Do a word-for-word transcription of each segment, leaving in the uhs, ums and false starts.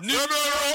Numero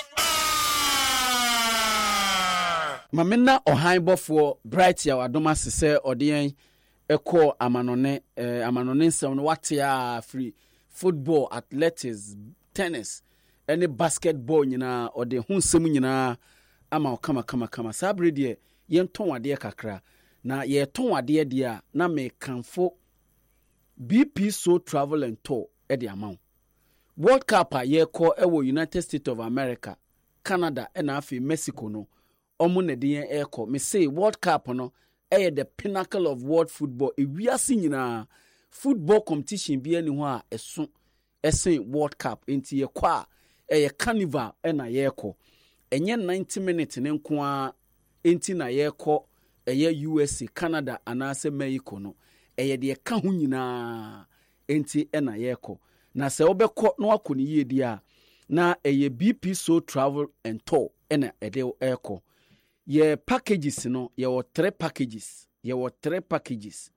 Mamena Ohainbofo bright ya wadoma sese odien eko amanone eh, amanone nsem watia free football, athletics, tennis, any basketball nyina ode hunsem nyina ama okama kama kama sabre de yen ton ade kakra na ye ton ade de na me kanfo B P so travel and tour e de amount World Cup a ye ko e wo United States of America, Canada and afi Mexico no omo na de yen e ko me say World Cup no e the pinnacle of world football e wiase nyina football competition bi ani ho a eso esen World Cup enti ye kwa e ye carnival e na ye ko enye ninety minutes ne nko a enti na ye ko e ye U S A, Canada anase Mexico no e ye de ka ho nyina enti e na ye ko na se obekọ no akọ ni ye dia na e ye B P so travel and tour e na e de e ko ye packages no ye were three packages ye were three packages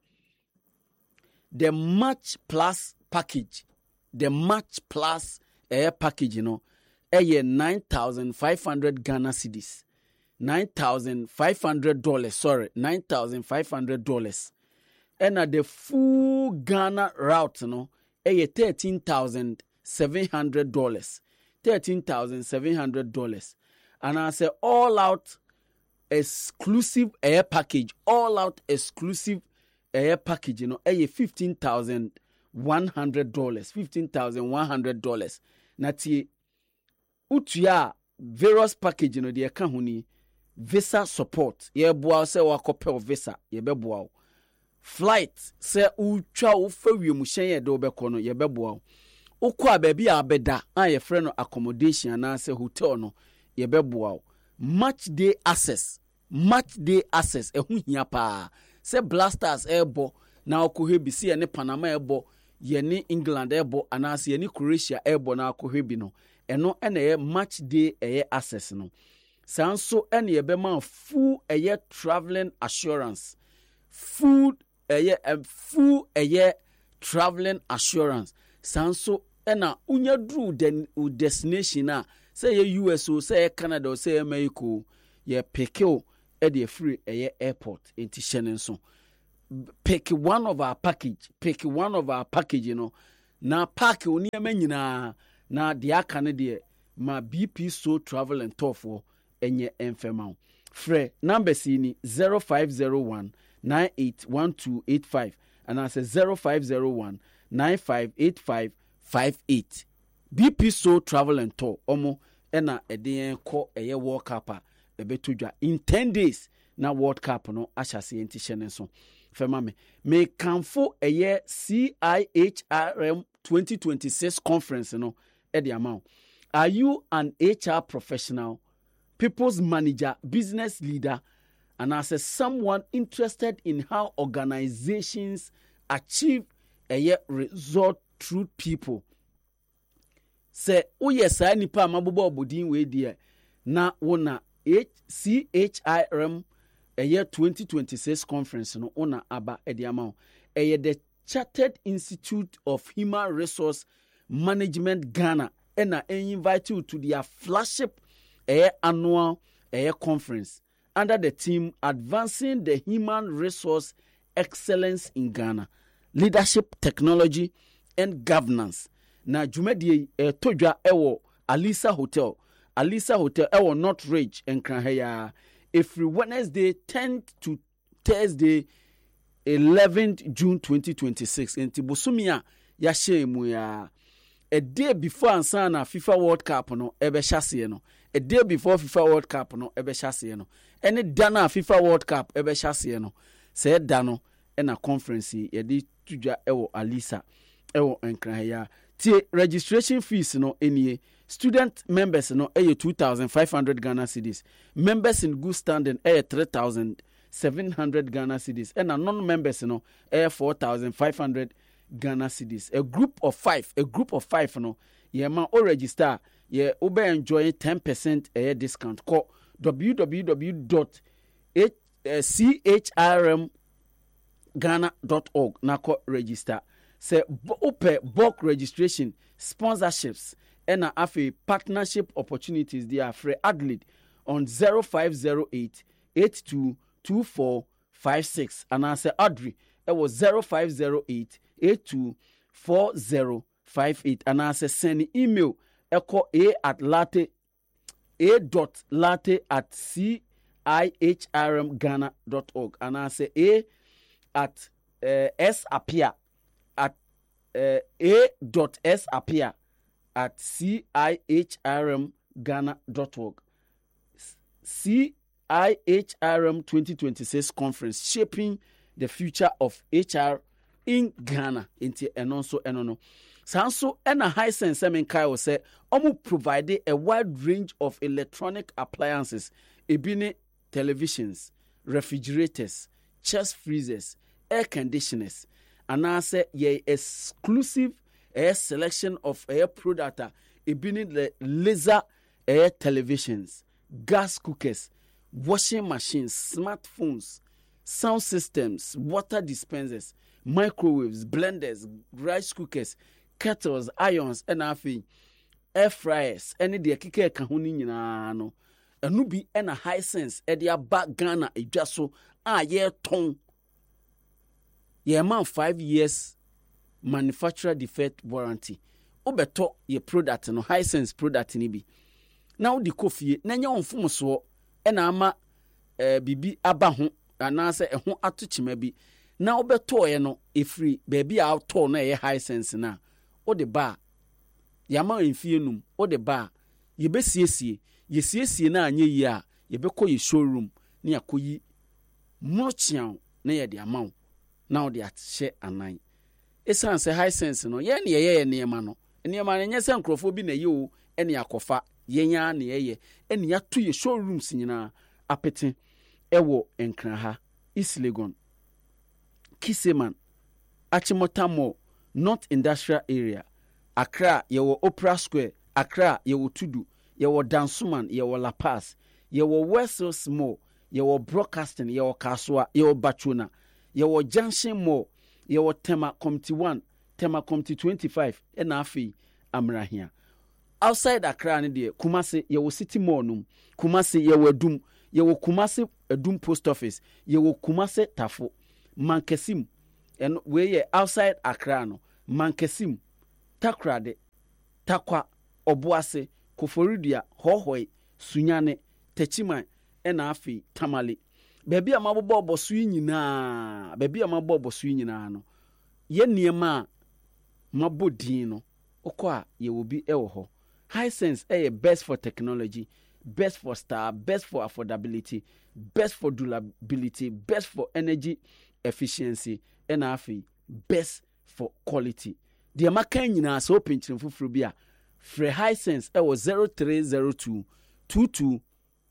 the match plus package the match plus air package you know a nine thousand five hundred Ghana cedis nine thousand five hundred dollars sorry nine thousand five hundred dollars and at the full Ghana route you know a thirteen thousand seven hundred dollars thirteen thousand seven hundred dollars and I say all out exclusive air package, all out exclusive air package, you know, a fifteen thousand one hundred dollars, fifteen thousand one hundred dollars. Nati utuya various package, you know, the account visa support, ye boa se wakope visa, ye beboa flight, se ucha ufe mushenye do bekono, ye beboa ukwa bebi abeda, a ye friend accommodation, and I say hotel no, ye beboa match day access match day access ehun hia pa se Blasters ebo na okohebi se ne Panama ebo ye ne England ebo anase ye ne Croatia ebo na okohebi no eno ene ye match day eye access no sanso ene ye be man full eye traveling assurance full eye full eye traveling assurance sanso ena unya dru den destination na say ye U S O, say Canada, say Mexico, ye pick you at the free a airport in Tishanenson. Pick one of our package, pick one of our package, you know. Na pack you near menina, na dia Canada, ma B P so travel and tour for any infamous. Free number sini zero five zero one nine eight one two eight five, and I say zero five zero one nine five eight five five eight. B P so travel and tour omo ena eden ko eye World Cup a ebetudwa in ten days na World Cup no ahyase enti hyene so fema me me kanfo eye C I H R M twenty twenty-six conference no e de amount. Are you an H R professional, people's manager, business leader, and as someone interested in how organizations achieve a result through people? Say, oh yes, I nipa mabubo bodin we dear. Na wona C H I R M a year twenty twenty-six conference no ona aba e de amount. A year the Chartered Institute of Human Resource Management Ghana and I invite you to their flagship a annual a conference under the theme Advancing the Human Resource Excellence in Ghana, Leadership, Technology and Governance. Na jumedie eh, tojwa ewo Alisa Hotel Alisa Hotel ewo North Ridge enkranheya every Wednesday tenth to Thursday eleventh June twenty twenty-six enti bosumia ya shemu ya a day before ansana FIFA World Cup no ebe hyase no a day before FIFA World Cup no ebe hyase no ene dana FIFA World Cup ebe hyase no se da no na conference ye di tujwa ewo Alisa ewo enkranheya. The registration fees no any student members no a two thousand five hundred Ghana cedis, members in good standing a three thousand seven hundred Ghana cedis, and a non-members no a four thousand five hundred Ghana cedis. A group of five, a group of five no ye man or register ye ube enjoy ten percent a discount. Call w w w dot c h r m ghana dot org na ko register. Say open bulk registration, sponsorships, ɛna afei partnership opportunities they are free Adelaide on zero five zero eight eight two two four five six and I say Audrey it was zero five zero eight eight two four zero five eight and I say send email echo a at latte a dot latte at c i h r m ghana dot org and I say a at uh, s appear at uh, a dot s appear at c i h r m ghana dot org. C I H R M twenty twenty-six conference shaping the future of H R in Ghana. Inti enonso enono. Sanso ena high sense semen kai say omu provide a wide range of electronic appliances, ebine televisions, refrigerators, chest freezers, air conditioners, and I say ye exclusive air selection of air product, ebine the laser air televisions, gas cookers, washing machines, smartphones, sound systems, water dispensers, microwaves, blenders, rice cookers, kettles, irons, and afi, air fryers, any de kike kahuni nyina no. Enu bi ena high sense e dia ba Ghana edwaso a ye ton. Ye man five years manufacturer defect warranty. Obeto ye product no high sense product ni bi. Na wo di kofie na nya onfom so e na ama eh, bibi aba ho anase e ho atochima bi na wo beto ye no e free baby a to na ye high sense na wo de ba ya ma enfie num wo de ba ye besiesie ye siesie na anye yi a ye bekọ ye showroom na yakoyi mochian na ye de amaw na wo de atche anan esan se high sense no ye ne ye ye ne ma no ne ma ne se nkrofo bi na ye o ene yakofa yenya na ye ye ene ya to ye showrooms nyina apete ewo enkran ha East Legon, Kiseman, Achimotamo, North Industrial Area, Accra yewo Opera Square, Accra yewo Tudu, yewo Dansuman, yewo La Paz, yewo Wessels Mall, yewo Broadcasting, yewo Kaswa, yewo Bachuna, yewo Junction Mall, yewo Tema Committee one, Tema Committee twenty-five, and afi amrahia. Outside Accra, Kumasi, yewo City Mall num, Kumasi yewo Dum, yewo Kumasi Edum Post Office, yewo Kumasi Tafo, Mankesim, and we outside Accra no, Mankesim, Takrade, Takwa, Obuase, Koforidia, Hohoi, Sunyane, Techima, and Afi, Tamale. Baby a mabobo swingy na, baby a mabobo swingy na no. Ye niema mabodino, okwa ye will be elho. High sense eh best for technology, best for star, best for affordability, best for durability, best for energy efficiency, and afi best for quality. The American nyina so pinching fufuru bia free high sense e was zero three zero two two two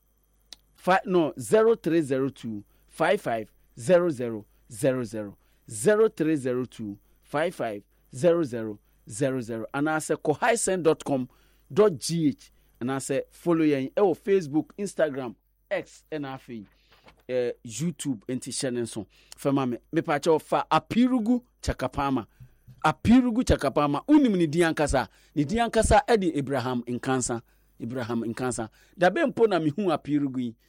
five no zero three zero two five five zero zero zero zero zero three zero two five five zero zero zero zero and I say ko highsense dot com dot g h and I say follow yen e o Facebook, Instagram, X and afi uh, YouTube enti channel so fema me me pa cha fa apirugu chakapama apirugu chakapama unim ni diankasa ni diankasa edi Abraham Nkansa Abraham Nkansa da be mpo na me hu apirugu yi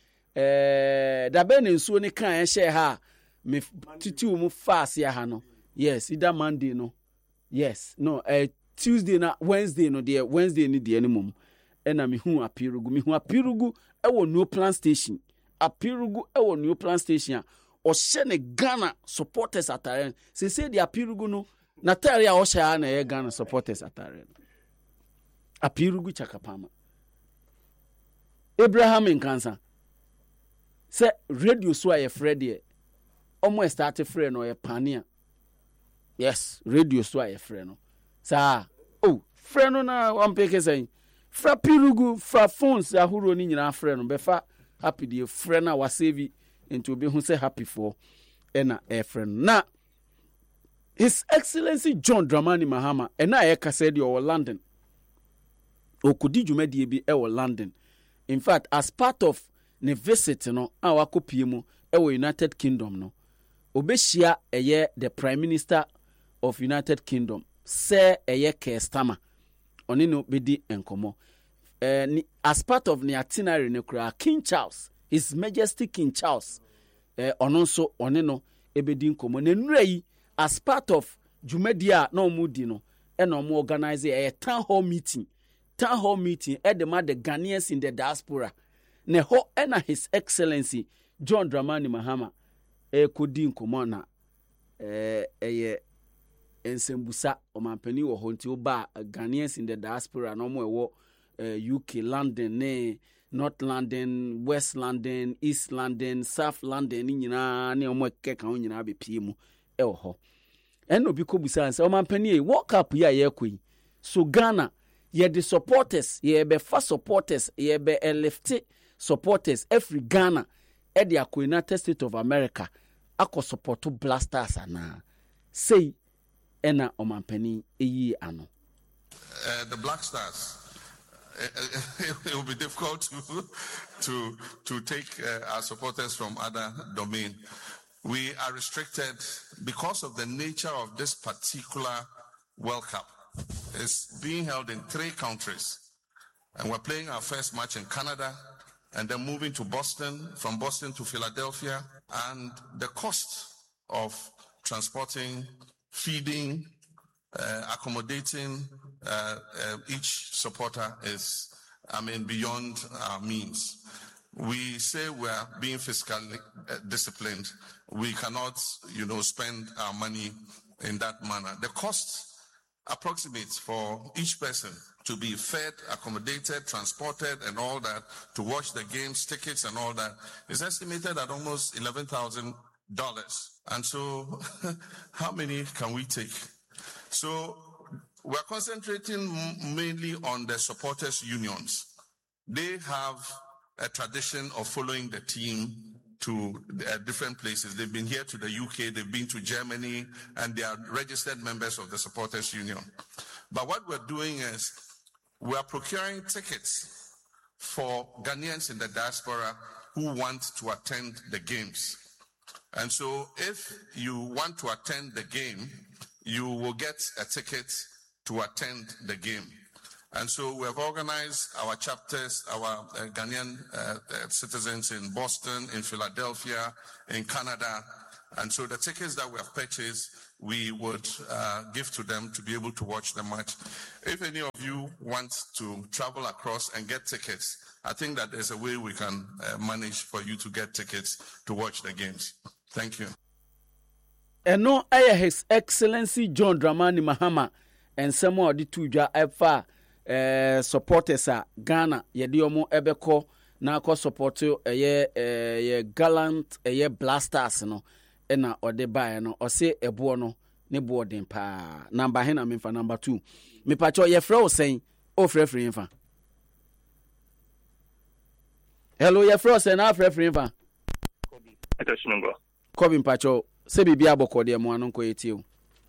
eh da be ne nsuo ne kan e hye ha me titi wo mu fast ya ha no yes either Monday no yes no uh, Tuesday na Wednesday no there Wednesday ni there ni mum e na me hu apirugu me hu apirugu e wo no plan station apirugu e wo new plan station o hye ne Ghana supporters atare se se di apirugu no na tare a o hye na e Ghana supporters atare apirugu chakapama Abraham Nkansa se radio so aye frede omo start free no ye pania yes radio so aye free no sa oh free no na one peke say fra pirugu fra phones ahuro ni nyina free no be fa happy the friend na wasevi into be who say happy for ena a friend na His Excellency John Dramani Mahama ena e kasa di o London okudi dwumadi bi e wo London. In fact, as part of ne visit no a wakopie mu e wo United Kingdom no obehia eye the Prime Minister of United Kingdom Sir eye Keir Starmer ɔne no bɛdi nkɔmmɔ. Uh, as part of the itinerary, King Charles, His Majesty King Charles, uh, ɔno nso ɔne no ebedi nkɔmmɔ. Nenrei as part of Jumedia no mudi no, and no organize a town hall meeting, town hall meeting at the the Ghanaians in the diaspora. Ne ho ena His Excellency John Dramani Mahama e kodi nkɔmmɔ na eh eye ensembusa omampani wo ho nti oba Ghanaians in the diaspora no mo ewo Uh, U K, London, ne, North London, West London, East London, South London, ni nyina ne omo keka ho nyina be pie mu e wo ho. En obi ko busa nse o man pani e World Cup ya ye koi. So Ghana ye the supporters, ye be fa supporters, ye be left supporters every Ghana e the United States of America akọ support Blasters ana. Say ena o man pani e yi ano. Uh, the Black Stars. It will be difficult to to to take uh, our supporters from other domain. We are restricted because of the nature of this particular World Cup. It's being held in three countries, and we're playing our first match in Canada, and then moving to Boston, from Boston to Philadelphia, and the cost of transporting, feeding, Uh, accommodating uh, uh, each supporter is, I mean, beyond our means. We say we're being fiscally uh, disciplined. We cannot, you know, spend our money in that manner. The cost approximates for each person to be fed, accommodated, transported, and all that, to watch the games, tickets, and all that, is estimated at almost eleven thousand dollars. And so, how many can we take? So we're concentrating mainly on the supporters' unions. They have a tradition of following the team to uh, different places. They've been here to the U K, they've been to Germany, and they are registered members of the supporters' union. But what we're doing is we're procuring tickets for Ghanaians in the diaspora who want to attend the games. And so if you want to attend the game, you will get a ticket to attend the game. And so we have organized our chapters, our uh, Ghanaian uh, uh, citizens in Boston, in Philadelphia, in Canada. And so the tickets that we have purchased, we would uh, give to them to be able to watch the match. If any of you want to travel across and get tickets, I think that there's a way we can uh, manage for you to get tickets to watch the games. Thank you. And no, I His Excellency John Dramani Mahama and some of the two Jaffa uh, supporters are Ghana, Yediomo Ebeko, Nako support you a year, a gallant, a year blasters, no, and now or the buy, no, or say a buono, ne boarding pa. Number hen, I mean for number two. Me pacho ye fro saying, oh, free infant. Hello, ye fro saying, ah, free infant. Kobin pacho. Se bibi aboko de mo anon ko yetio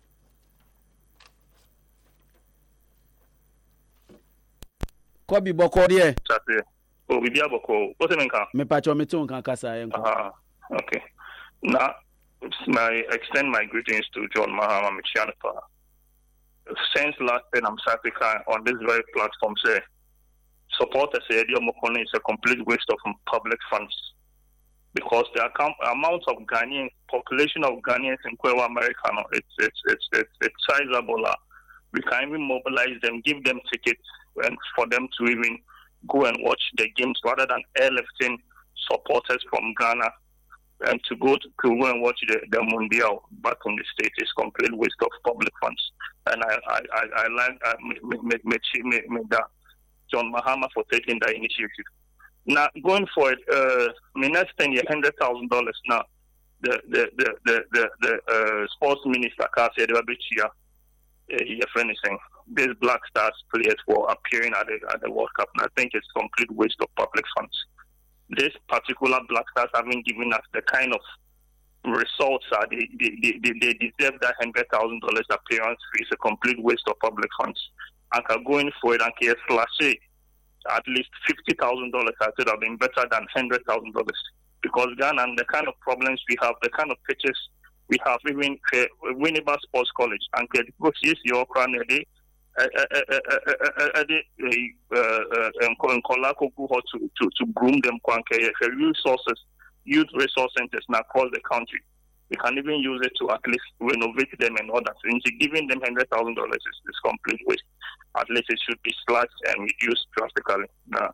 ko bi boko de chate o bibi aboko o se menka me pacho me ton kan kasa yen ko ah okay now my extend my greetings to John Mahama Michianapa. Since last time I'm Africa on this very platform say support us idea mokone is a complete waste of public funds. Because the account, amount of Ghanaian population of Ghanaians in Kwewa America, no, it's, it's it's it's it's sizable. We can even mobilize them, give them tickets, and for them to even go and watch the games rather than airlifting supporters from Ghana and to go to, to go and watch the, the Mundial back in the States is complete waste of public funds. And I I I, I like uh, me, me, me, me, me, that John Mahama for taking that initiative. Now going forward, uh, my next thing is hundred thousand dollars. Now, the the the the the, the uh, sports minister Kasi Adebabichia, your friend is saying these Black Stars players were appearing at the at the World Cup, and I think it's complete waste of public funds. This particular Black Stars haven't given us the kind of results that they they, they, they deserve that hundred thousand dollars appearance fee. It's a complete waste of public funds. And going forward, and K S Lashe. At least fifty thousand dollars, I could have been better than one hundred thousand dollars. Because Ghana and the kind of problems we have, the kind of pitches we have, even uh, Winneba Sports College, and yes, your to to to groom them resources, youth resource centers now across the country. We can even use it to at least renovate them and others. And giving them hundred thousand dollars is, is complete waste. At least it should be slashed and reduced drastically. Now,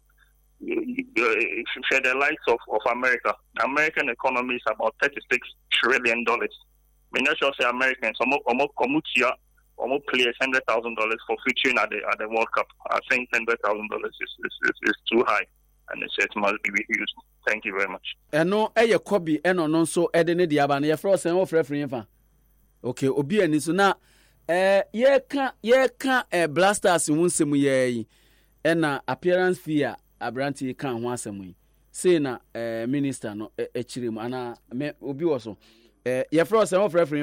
for the likes of, of America, the American economy is about thirty-six trillion dollars. I not sure say Americans, almost almost players hundred thousand dollars for featuring at the at the World Cup. I think hundred thousand dollars is, is, is, is too high, and it must be reduced. Thank you very much. And no, eh, your copy, and no, so Edeni Diabana, your frost and off referee. Okay, Obi and so now, eh, ye can't, ye can't, eh, blasters in one semu ye, and na appearance fear, a branty can't once a week. Say na, eh, minister, no, eh, chirim, and me, Obi also, eh, your frost and off referee.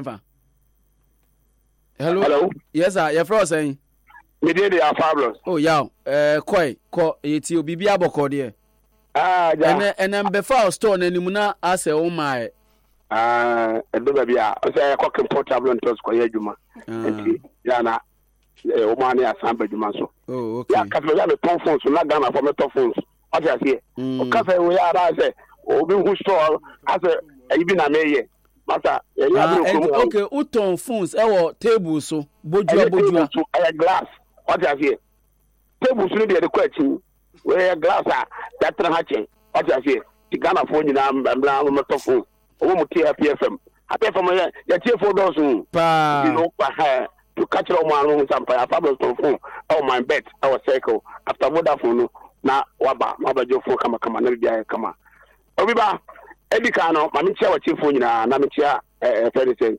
Hello? Hello? Yes, sir, your frost saying. Me did the fabulous. Oh, yeah, eh, koi, ko, it's you, Bibi Aboko, dear. Ah, yeah. And then before store na nimuna ase o mai. Ah, edo ba bia. O say e kokin portable ntos ko ye djuma. Enti ya na e o ma na asamba djuma so. Oh, okay. Ya ka so ya me ton phones na Ghana for me ton phones. O just here. O ka say we ya ra say o bi hu store ase e bi na me ye. Mata e ya bi ko. Okay, o ton phones e wo table so. Bojua bojua. So e glass. O just here. Table so dey dey ko achi. Where glass are that hatching. What I say, the Ghana phone in Am Tofu, or P F M. Happy from your tier for those who to catch on my room, some fabulous phone. Oh, my bed, our circle after Vodafone. Now, Waba, Maba Joe for Kama Kama, Nadia Kama. Obiba, Edicano, Mamicha, what you phone in Namicha, a Fedison,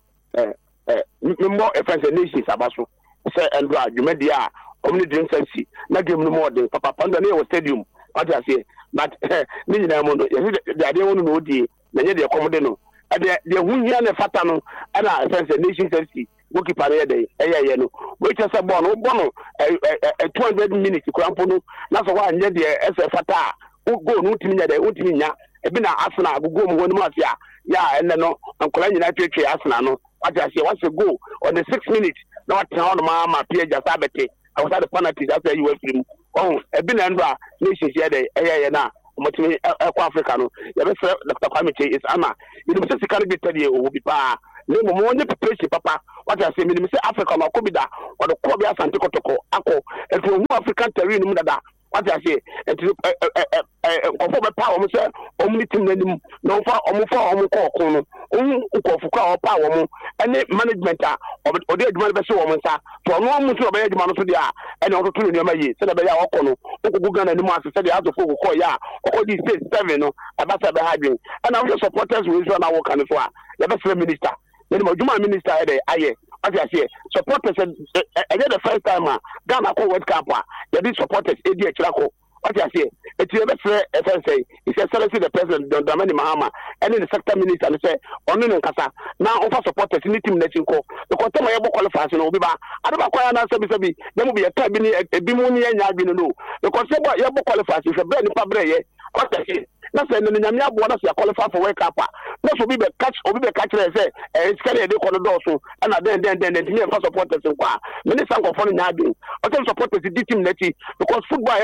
more offensive nations, Abaso, say, and you made the only drink sensi na game no more than papa panda na stadium what I say but ni na mo no the idea wonu no di na ye de komode no e de de hunya na fata no na sense nation sensi goalkeeper na dey eye ye no we just say ball no ball no two hundred minutes krampo no na so wa nya de ese fata go no timi nya de o timi nya e bi na Arsenal go mo wonu ma afia ya enne no ankola nyina twetwe Arsenal no what I say once a go on the six minutes na what on ma ma pia just abete I was at the penalties after you went through. Oh, a bin and bra, nations here, eh, na, Motimi, Africano. The best Doctor Kwame is Anna. You know, Missus Caribbean tell you, will be pa. Name more than the papa. What I say, Minister Africa, or Kobida, or the Kobia Santico Toko, Ako, and from African terrain, Mudada. What I say, and to conform a power, Mister Omnitim, no far or more for Omuko, Umuko, or power, and management of the Manifesto woman, sir, for no one to obey the Manosudia, and also to the Mayi, said about Okono, Okugan and the Master said they have to call ya, all these states seven, about the hydrogen, and I'm just supporters with Israel now, can as well. The best minister, then my Juma minister, I as I say, supporters, and the first time, Ghana World Cup, they did supporters, A D H Rako. What I say, it's a very F S A. He says, Celestine the president, Don Dramani Mahama, and in the sector minister, and say, Only in Casa, now offer supporters in the team letting go. The Kotama Yabo qualifies in Obiba. I don't know why I said, there will be a cabinet, a Bimuni and Yabino. The Kotama Yabo qualifies is a very public. What I say, nothing in the Namia bonus qualify for Wake Up. Not to be the catch or be the catcher and say, it's carry a corridor, and then, then, then, then, then, for supporters and qua. Many some of foreign having. I tell supporters the team letting because football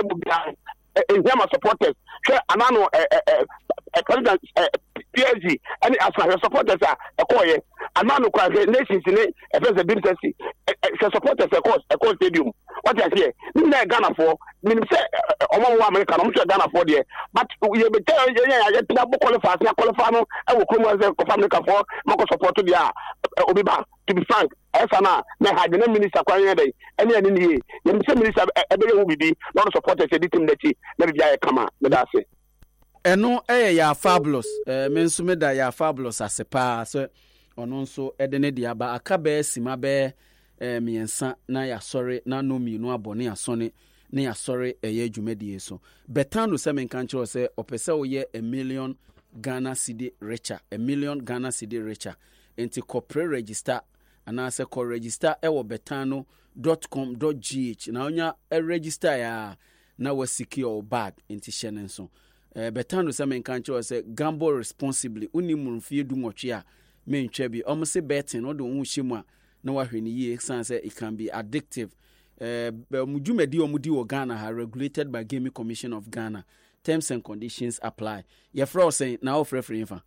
in Yama supporters, Anano, President P S G, and as my supporters are a coy, Anano nations in it, a first business, supporters a course, a course stadium. What I say, Nina Ghana for, meaning say, Omo American, I'm sure Ghana for there, but we have been telling you, I get to qualify, qualify, I will come as a family for Moko support to the Obiba, to be frank. Esana na had the minister kwanye dey any any ye the minister ebere wo bibi not supporters the team that na bia kama na da se eno eh ya fabulous eh me nso me da ya fabulous asepa so ono nso ede ne dia ba aka ba sima be eh miensa na ya sorry na no mi no abone asone na ya sorry eye adwumadie so betano se men kan kire se opese wo ye a million Ghana cedi richer a million Ghana cedi richer enti corporate register and I say call register ewo betano dot com dot g h na onya e register ya na we secure bag inti shenen so eh betano say men kan cho say gamble responsibly uni mumfie du nwotwe a men twa bi omo say betting no do hu hyimu a na wa hwene yi san say it can be addictive eh mujumedi omudi wo Ghana ha regulated by Gaming Commission of Ghana. Terms and conditions apply. Your fro say na offer free fa.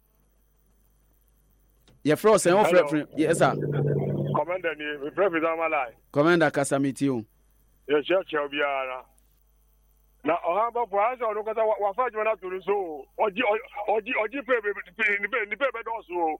Your fro say offer free. Yes sir. Commander ni President Malai. Commander Kasamiti o. Yes church obiara. Na ohamba for answer no kata wa fa jwa na turu so. Oji oji oji pe ni pe ni pe be do so.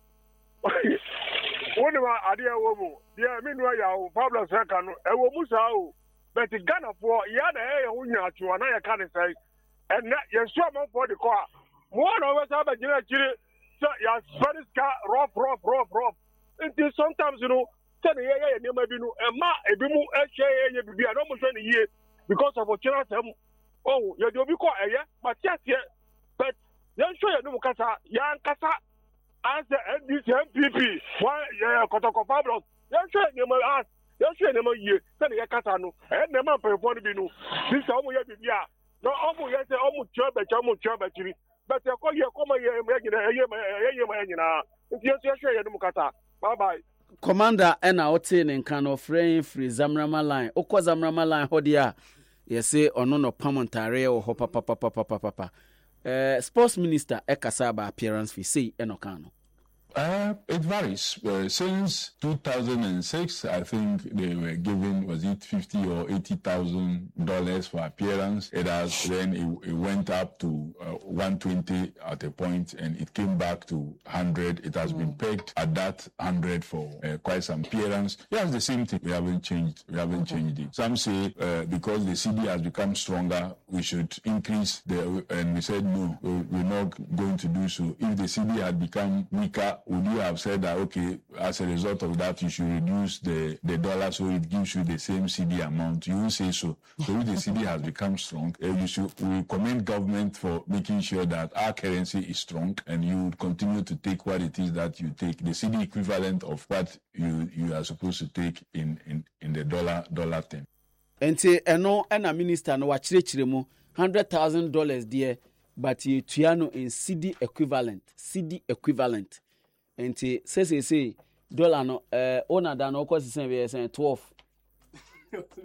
Woni ma ade e wo mu. Dia me no ya o Pablo Seka no e wo mu sa o. But Ghana for ya na e ho nya atu na ya ka ne sai. And yes, so I'm for the car. One of us have a general chili. So, yes, Spanish car, rough, rough, rough, rough. Until sometimes, you know, ten years, you may be no, and ma, a bimu, a share, you be almost a year because of a chance. Oh, you do be called a year, but yes, yes. But you're sure you know, Casa, young Casa, answer this M P P. Why, yeah, Kotoko Pablo. You're sure you may ask. You're sure you may year, ten years Casano, and the man for one binu. This time we have been here. No, almost yes, almost trouble, almost trouble, but you call your come here, making a year, if you say you don't bye bye. Commander, and I obtain and can of frame free Zamrama line, or cause Zamrama line, Hodia, you say, or no, no, Pamontare or Hopa Papa Papa Papa. Uh, Sports Minister Ekasaba appearance fee, say, Enokano. Uh, it varies. Uh, since two thousand six, I think they were given, was it fifty or eighty thousand dollars for appearance. It has then it, it went up to uh, one twenty at a point, and it came back to one hundred. It has mm. been pegged at that one hundred for uh, quite some appearance. Yeah, it's the same thing. We haven't changed. We haven't okay. changed it. Some say uh, because the C D has become stronger, we should increase the. And we said no, we're not going to do so. If the C D had become weaker, would you have said that, okay, as a result of that, you should reduce the, the dollar so it gives you the same C D amount? You won't say so. So if the C D has become strong, uh, you should, we commend government for making sure that our currency is strong and you would continue to take what it is that you take, the C D equivalent of what you, you are supposed to take in, in, in the dollar dollar term. Enti eno ena minister no wa chire mu one hundred thousand dollars there, but you tuano in C D equivalent, C D equivalent. Enti say say say dollar no eh ona da no cost say be say twelve